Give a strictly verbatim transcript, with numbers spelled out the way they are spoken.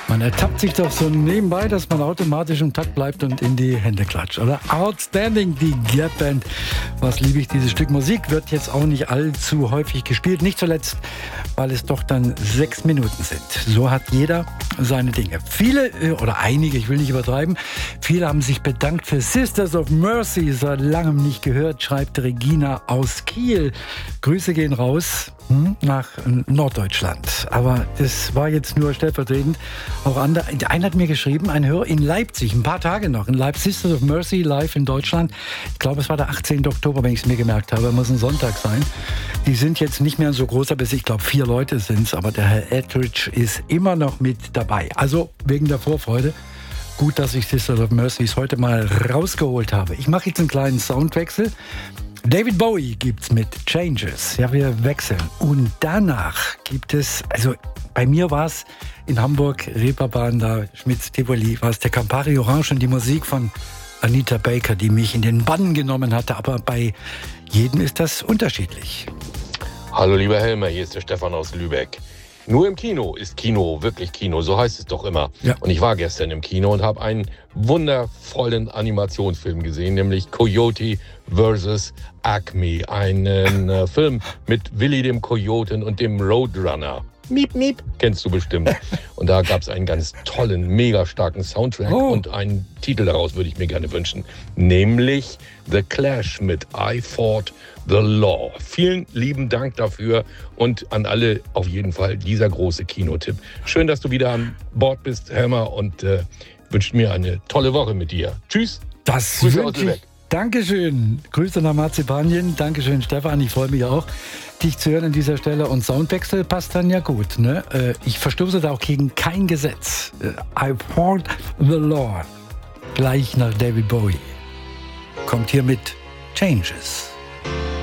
Man ertappt sich doch so nebenbei, dass man automatisch im Takt bleibt und in die Hände klatscht, oder? Outstanding, die Gap Band. Was liebe ich, dieses Stück Musik wird jetzt auch nicht allzu häufig gespielt. Nicht zuletzt, weil es doch dann sechs Minuten sind. So hat jeder seine Dinge. Viele, oder einige, ich will nicht übertreiben, viele haben sich bedankt für Sisters of Mercy. Seit langem nicht gehört, schreibt Regina aus Kiel. Grüße gehen raus hm, nach Norddeutschland. Aber das war jetzt nur stellvertretend. Auch andere. Einer hat mir geschrieben, ein Hörer in Leipzig, ein paar Tage noch, in Leipzig, Sisters of Mercy live in Deutschland. Ich glaube, es war der achtzehnten Oktober, wenn ich es mir gemerkt habe. Muss ein Sonntag sein. Die sind jetzt nicht mehr so groß, aber ich glaube, vier Leute sind es. Aber der Herr Ettridge ist immer noch mit dabei. Also wegen der Vorfreude. Gut, dass ich Sisters of Mercy heute mal rausgeholt habe. Ich mache jetzt einen kleinen Soundwechsel. David Bowie gibt's mit Changes. Ja, wir wechseln. Und danach gibt es, also bei mir war es in Hamburg, Reeperbahn, da Schmitz Tivoli, war es der Campari Orange und die Musik von Anita Baker, die mich in den Bann genommen hatte. Aber bei jedem ist das unterschiedlich. Hallo lieber Helmer, hier ist der Stefan aus Lübeck. Nur im Kino ist Kino wirklich Kino, so heißt es doch immer. Ja. Und ich war gestern im Kino und habe einen wundervollen Animationsfilm gesehen, nämlich Coyote versus. Acme. Einen äh, Film mit Willy dem Kojoten und dem Roadrunner. Miep, miep, kennst du bestimmt. Und da gab es einen ganz tollen, mega starken Soundtrack oh. und einen Titel daraus würde ich mir gerne wünschen, nämlich The Clash mit I Fought the Law. Vielen lieben Dank dafür und an alle auf jeden Fall dieser große Kinotipp. Schön, dass du wieder an Bord bist, Helmer, und äh, wünsche mir eine tolle Woche mit dir. Tschüss. Das wünsche ich. Dankeschön. Grüße nach Marzipanien. Dankeschön, Stefan. Ich freue mich auch, dich zu hören an dieser Stelle. Und Soundwechsel passt dann ja gut. Ne? Ich verstoße da auch gegen kein Gesetz. I fought the law. Gleich nach David Bowie. Kommt hier mit Changes.